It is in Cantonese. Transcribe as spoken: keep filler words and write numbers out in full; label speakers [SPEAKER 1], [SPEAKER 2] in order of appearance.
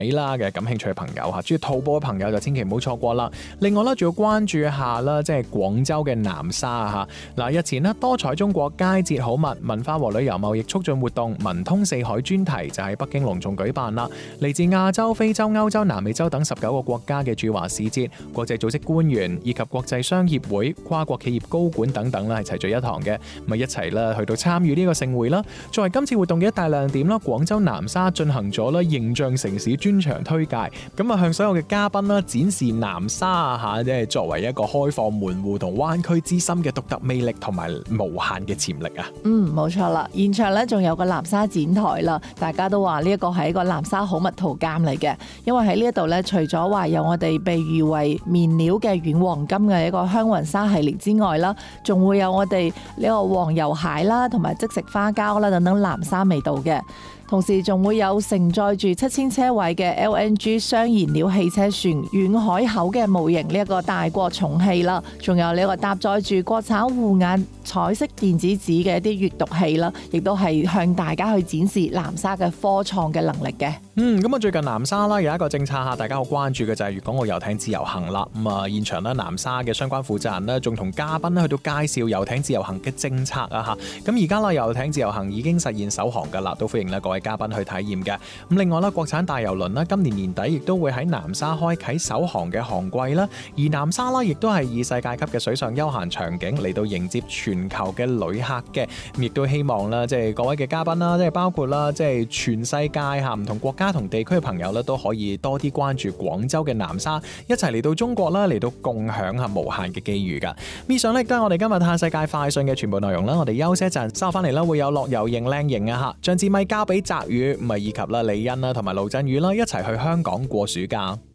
[SPEAKER 1] 啦嘅感興趣嘅朋友嚇，中意徒步嘅朋友就千祈唔好錯過啦。另外咧，仲要關注一下啦，即係廣州嘅南沙嚇。嗱，日前咧多彩中國佳節好物文化和旅遊貿易促進活動文通四海專題就喺北京隆重舉辦啦。嚟自亞洲、非洲、歐洲、南美洲等十九個國家嘅駐華使節、國際組織官員以及國際商協會、跨國企業高管等等啦，係齊聚一堂嘅，咪一齊啦去到參與呢個盛會啦。作為今次活動嘅一大亮點啦，廣州南沙進行咗啦形象城市專場推介，咁啊向所有嘅嘉賓啦展示南沙嚇，即係作為一個開放門戶同灣區之心嘅獨特魅力同埋無限嘅潛力啊！
[SPEAKER 2] 嗯，冇錯啦，現場咧仲有個南沙展台啦，大家都話呢一個係一個南沙好物圖鑑嚟嘅，因為喺呢一度咧，除咗話有我哋被譽為面料嘅軟黃金嘅一個香雲紗系列之外啦，仲會有我哋呢個黃油蟹啦，同埋即食花膠啦等等南沙味道嘅。同時仲會有承載住七千車位嘅 L N G 雙燃料汽車船遠海口嘅模型呢一個大國重器啦，仲有呢個搭載住國產護眼彩色電子紙嘅一啲閱讀器啦，亦都係向大家去展示南沙嘅科創嘅能力嘅。
[SPEAKER 1] 嗯，咁啊最近南沙啦有一個政策下大家好關注嘅就係粵港澳遊艇自由行啦。咁啊現場咧南沙嘅相關負責人咧仲同嘉賓咧去到介紹遊艇自由行嘅政策啊嚇。咁而家啦遊艇自由行已經實現首航㗎啦，都歡迎咧各位嘉賓去體驗嘅。咁另外啦，國產大郵輪啦，今年年底亦都會喺南沙開啓首航嘅航季啦。而南沙啦，亦都係以世界級嘅水上休閒場景嚟到迎接全球嘅旅客嘅。咁亦都希望啦，即係各位嘅嘉賓啦，即係包括啦，即係全世界嚇唔同國家同地區嘅朋友咧，都可以多啲關注廣州嘅南沙，一齊嚟到中國啦，嚟到共享下無限嘅機遇㗎。以上咧都係我哋今日嘆世界快訊嘅全部內容啦。我哋休息一陣，收翻嚟啦，會有樂遊型靚型啊嚇，將支咪交俾澤宇。咁啊，以及啦李欣啦，同埋盧振宇啦，一齊去香港過暑假。